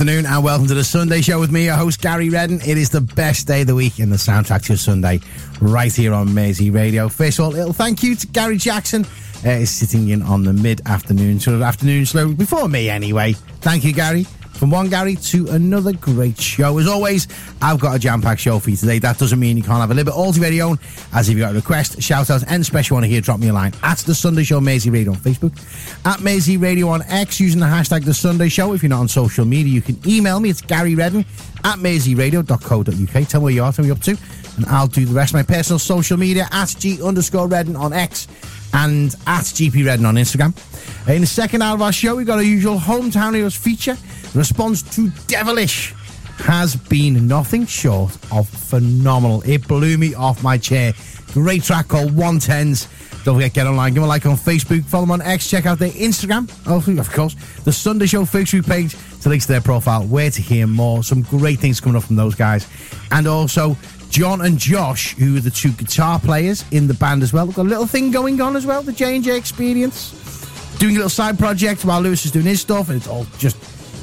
Afternoon and welcome to the Sunday Show with me, your host Gary Redden. It is the best day of the week in the soundtrack to your Sunday, right here on Maisie Radio. First of all, a little thank you to Gary Jackson, is sitting in on the mid-afternoon sort of afternoon slow before me anyway. Thank you, Gary. From one Gary to another great show. As always, I've got a jam-packed show for you today. That doesn't mean you can't have a little bit all to your very own. As if you've got a request, shout-out, and special want to hear, drop me a line at The Sunday Show Maisie Radio on Facebook, at Maisie Radio on X using the hashtag The Sunday Show. If you're not on social media, you can email me. It's Gary Redden at maisieradio.co.uk. Tell me where you are, tell me what you're up to, and I'll do the rest of my personal social media at G_Redden on X and at GP Redden on Instagram. In the second hour of our show, we've got our usual Hometown Heroes feature. The response to Devilish has been nothing short of phenomenal. It blew me off my chair. Great track called 110s. Don't forget, get online, give them a like on Facebook, follow them on X, check out their Instagram. Also, of course, the Sunday Show Facebook page to links to their profile, where to hear more. Some great things coming up from those guys. And also, John and Josh, who are the two guitar players in the band as well. We've got a little thing going on as well, the J&J Experience. Doing a little side project while Lewis is doing his stuff, and it's all just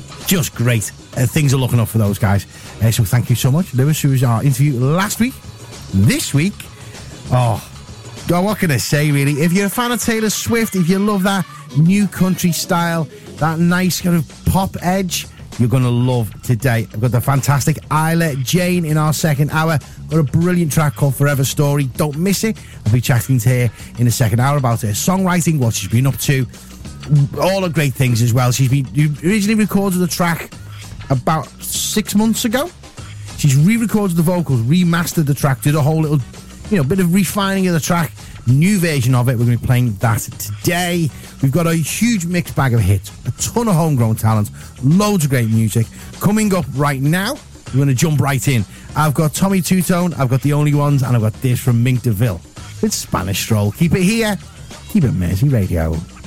great. Things are looking up for those guys. So thank you so much, Lewis, who was our interview last week. This week, what can I say, really? If you're a fan of Taylor Swift, if you love that new country style, that nice kind of pop edge, you're going to love today. I've got the fantastic Isla Jane in our second hour. Got a brilliant track called Forever Story. Don't miss it. I'll be chatting to her in the second hour about her songwriting, what she's been up to, all the great things as well. She originally recorded the track about 6 months ago. She's re-recorded the vocals, remastered the track, did a whole little, bit of refining of the track, new version of it. We're going to be playing that today. We've got a huge mixed bag of hits, a ton of homegrown talent, loads of great music. Coming up right now, we're going to jump right in. I've got Tommy Two-Tone, I've got The Only Ones, and I've got this from Mink DeVille. It's Spanish Stroll. Keep it here. Keep it Maisie Radio.